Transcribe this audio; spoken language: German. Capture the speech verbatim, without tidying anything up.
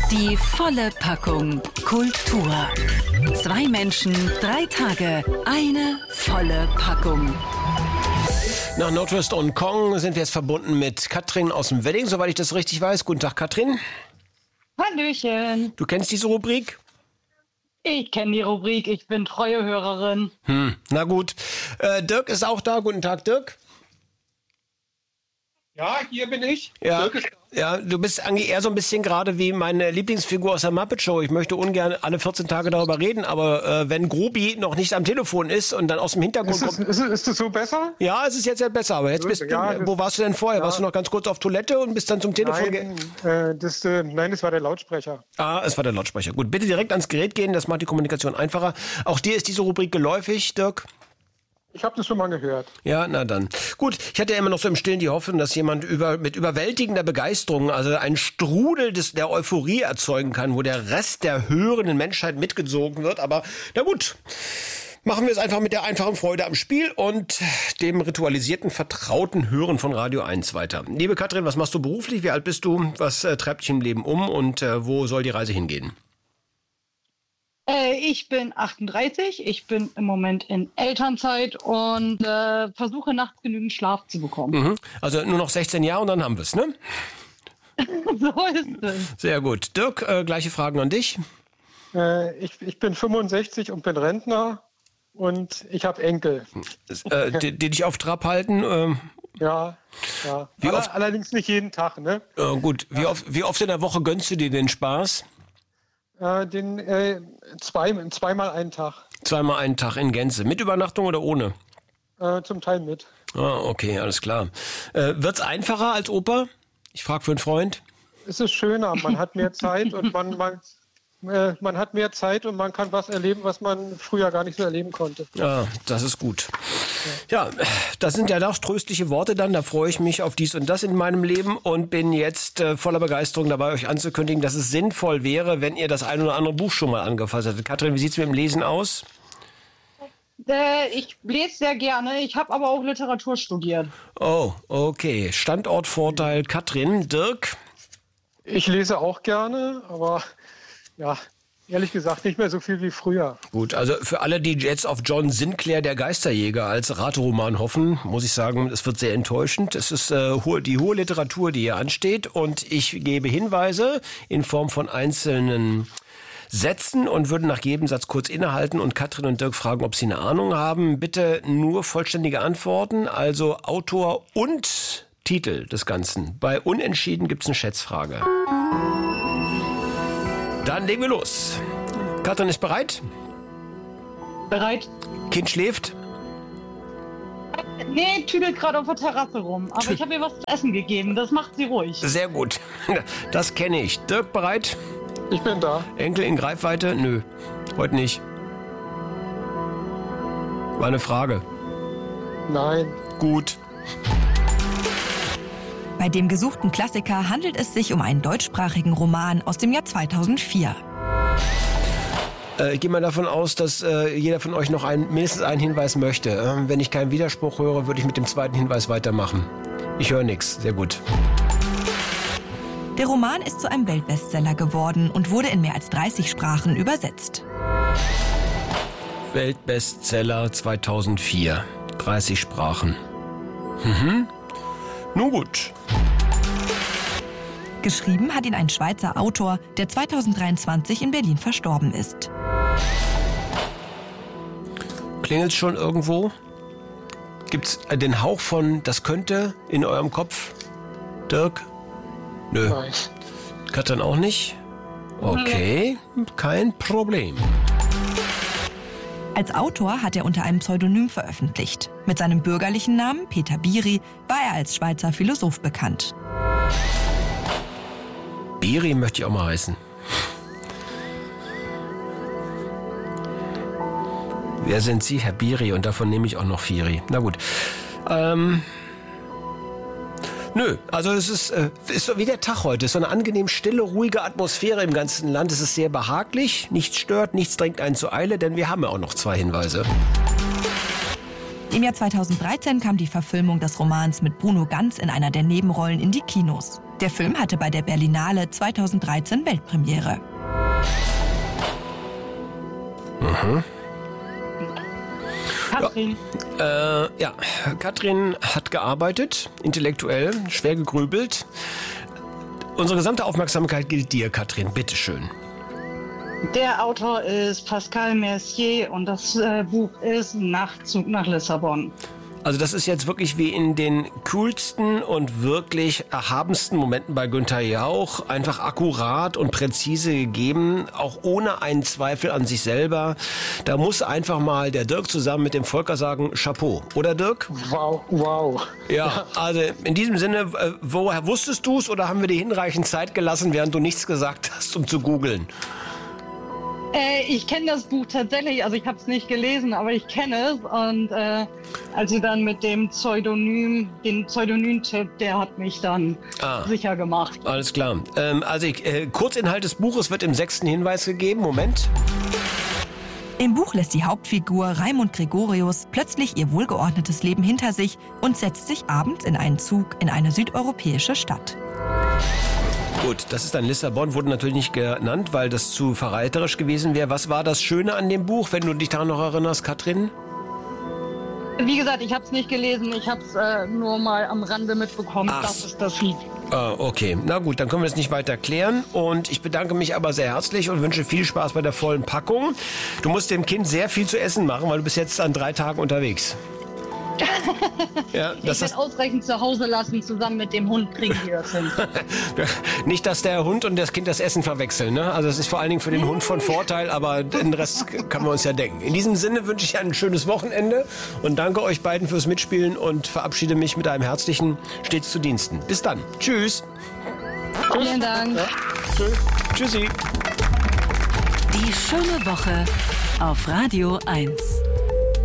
Die volle Packung Kultur. Zwei Menschen, drei Tage, eine volle Packung. Nach Nordwest und Kong sind wir jetzt verbunden mit Katrin aus dem Wedding, soweit ich das richtig weiß. Guten Tag, Katrin. Hallöchen. Du kennst diese Rubrik? Ich kenne die Rubrik, ich bin treue Hörerin. Hm, na gut. Äh, Dirk ist auch da. Guten Tag, Dirk. Ja, hier bin ich. Ja, ja, du bist eigentlich eher so ein bisschen gerade wie meine Lieblingsfigur aus der Muppet Show. Ich möchte ungern alle vierzehn Tage darüber reden, aber äh, wenn Grobi noch nicht am Telefon ist und dann aus dem Hintergrund ist es, kommt... Ist es, ist es so besser? Ja, es ist jetzt ja besser, aber jetzt bist du... Ja, wo warst du denn vorher? ja. Warst du noch ganz kurz auf Toilette und bist dann zum Telefon... Nein, äh, das, äh, nein, das war der Lautsprecher. Ah, es war der Lautsprecher. Gut, bitte direkt ans Gerät gehen, das macht die Kommunikation einfacher. Auch dir ist diese Rubrik geläufig, Dirk? Ich habe das schon mal gehört. Ja, na dann. Gut, ich hatte ja immer noch so im Stillen die Hoffnung, dass jemand über, mit überwältigender Begeisterung, also einen Strudel des, der Euphorie erzeugen kann, wo der Rest der hörenden Menschheit mitgezogen wird. Aber na gut, machen wir es einfach mit der einfachen Freude am Spiel und dem ritualisierten, vertrauten Hören von Radio eins weiter. Liebe Katrin, was machst du beruflich? Wie alt bist du? Was äh, treibt dich im Leben um? Und äh, wo soll die Reise hingehen? Äh, ich bin achtunddreißig, ich bin im Moment in Elternzeit und äh, versuche nachts genügend Schlaf zu bekommen. Mhm. Also nur noch sechzehn Jahre und dann haben wir es, ne? So ist es. Sehr gut. Dirk, äh, gleiche Fragen an dich. Äh, ich, ich bin fünfundsechzig und bin Rentner und ich habe Enkel. Äh, die, die dich auf Trab halten? Ähm, Ja, ja. Wie Aller, oft- allerdings nicht jeden Tag, ne? äh, gut, wie, oft, wie oft in der Woche gönnst du dir den Spaß? Äh, den äh, zwei, zweimal einen Tag. Zweimal einen Tag in Gänze. Mit Übernachtung oder ohne? Äh, zum Teil mit. Ah, okay, alles klar. Äh, wird's einfacher als Opa? Ich frage für einen Freund. Es ist schöner, man hat mehr Zeit und man, man, äh, man hat mehr Zeit und man kann was erleben, was man früher gar nicht so erleben konnte. Ja, das ist gut. Ja, das sind ja doch tröstliche Worte dann. Da freue ich mich auf dies und das in meinem Leben und bin jetzt äh, voller Begeisterung dabei, euch anzukündigen, dass es sinnvoll wäre, wenn ihr das ein oder andere Buch schon mal angefasst hättet. Katrin, wie sieht's mit dem Lesen aus? Äh, ich lese sehr gerne, ich habe aber auch Literatur studiert. Oh, okay. Standortvorteil Katrin. Dirk? Ich lese auch gerne, aber ja, ehrlich gesagt nicht mehr so viel wie früher. Gut, also für alle, die jetzt auf John Sinclair, der Geisterjäger, als Rateroman hoffen, muss ich sagen, es wird sehr enttäuschend. Es ist äh, hohe, die hohe Literatur, die hier ansteht und ich gebe Hinweise in Form von einzelnen Sätzen und würde nach jedem Satz kurz innehalten und Katrin und Dirk fragen, ob sie eine Ahnung haben. Bitte nur vollständige Antworten, also Autor und Titel des Ganzen. Bei Unentschieden gibt es eine Schätzfrage. Dann legen wir los. Katrin ist bereit? Bereit? Kind schläft? Nee, tüdelt gerade auf der Terrasse rum. Aber ich habe ihr was zu essen gegeben, das macht sie ruhig. Sehr gut. Das kenne ich. Dirk, bereit? Ich bin da. Enkel in Greifweite? Nö, heute nicht. War eine Frage. Nein. Gut. Bei dem gesuchten Klassiker handelt es sich um einen deutschsprachigen Roman aus dem Jahr zweitausendvier. Äh, ich gehe mal davon aus, dass äh, jeder von euch noch ein, mindestens einen Hinweis möchte. Ähm, wenn ich keinen Widerspruch höre, würde ich mit dem zweiten Hinweis weitermachen. Ich höre nichts. Sehr gut. Der Roman ist zu einem Weltbestseller geworden und wurde in mehr als dreißig Sprachen übersetzt. Weltbestseller zweitausendvier. dreißig Sprachen. Mhm. Nun gut. Geschrieben hat ihn ein Schweizer Autor, der zweitausenddreiundzwanzig in Berlin verstorben ist. Klingelt's schon irgendwo? Gibt's äh, den Hauch von das könnte in eurem Kopf? Dirk? Nö. Nein. Katrin auch nicht? Okay, kein Problem. Als Autor hat er unter einem Pseudonym veröffentlicht. Mit seinem bürgerlichen Namen Peter Biri war er als Schweizer Philosoph bekannt. Biri möchte ich auch mal heißen. Wer sind Sie, Herr Biri? Und davon nehme ich auch noch Firi. Na gut. Ähm... Nö, also es ist, äh, ist so wie der Tag heute. Es ist so eine angenehm stille, ruhige Atmosphäre im ganzen Land. Es ist sehr behaglich, nichts stört, nichts drängt einen zur Eile, denn wir haben ja auch noch zwei Hinweise. Im Jahr zweitausenddreizehn kam die Verfilmung des Romans mit Bruno Ganz in einer der Nebenrollen in die Kinos. Der Film hatte bei der Berlinale zweitausenddreizehn Weltpremiere. Mhm. Katrin. Ja, äh, ja, Katrin hat gearbeitet, intellektuell, schwer gegrübelt. Unsere gesamte Aufmerksamkeit gilt dir, Katrin. Bitteschön. Der Autor ist Pascal Mercier und das äh, Buch ist Nachtzug nach Lissabon. Also das ist jetzt wirklich wie in den coolsten und wirklich erhabensten Momenten bei Günther Jauch. Einfach akkurat und präzise gegeben, auch ohne einen Zweifel an sich selber. Da muss einfach mal der Dirk zusammen mit dem Volker sagen, Chapeau. Oder Dirk? Wow, wow. Ja, also in diesem Sinne, äh, woher wusstest du es oder haben wir dir hinreichend Zeit gelassen, während du nichts gesagt hast, um zu googeln? Äh, ich kenne das Buch tatsächlich, also ich habe es nicht gelesen, aber ich kenne es. Und äh, als sie dann mit dem Pseudonym, den Pseudonym-Tipp, der hat mich dann Ah. sicher gemacht. Alles klar. Ähm, also ich, äh, Kurzinhalt des Buches wird im sechsten Hinweis gegeben. Moment. Im Buch lässt die Hauptfigur Raimund Gregorius plötzlich ihr wohlgeordnetes Leben hinter sich und setzt sich abends in einen Zug in eine südeuropäische Stadt. Gut, das ist dann Lissabon, wurde natürlich nicht genannt, weil das zu verräterisch gewesen wäre. Was war das Schöne an dem Buch, wenn du dich daran noch erinnerst, Katrin? Wie gesagt, ich habe es nicht gelesen, ich habe es äh, nur mal am Rande mitbekommen, Ach. dass es das gibt. Ah, okay. Na gut, dann können wir es nicht weiter klären. Und ich bedanke mich aber sehr herzlich und wünsche viel Spaß bei der vollen Packung. Du musst dem Kind sehr viel zu essen machen, weil du bist jetzt an drei Tagen unterwegs. Ja, Ich das werde ist ausreichend zu Hause lassen, zusammen mit dem Hund trinken wir das hin. nicht, dass der Hund und das Kind das Essen verwechseln. Ne? Also es ist vor allen Dingen für den Hund von Vorteil, aber den Rest kann man uns ja denken. In diesem Sinne wünsche ich ein schönes Wochenende und danke euch beiden fürs Mitspielen und verabschiede mich mit einem herzlichen stets zu Diensten. Bis dann. Tschüss. Vielen Dank. Tschüssi. Die schöne Woche auf Radio eins.